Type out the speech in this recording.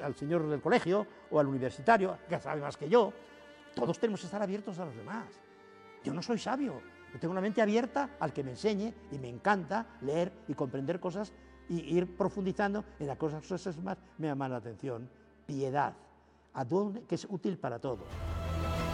al señor del colegio o al universitario, que sabe más que yo. Todos tenemos que estar abiertos a los demás. Yo no soy sabio, yo tengo una mente abierta al que me enseñe y me encanta leer y comprender cosas y ir profundizando en las cosas que más me llaman la atención. Piedad, que es útil para todos.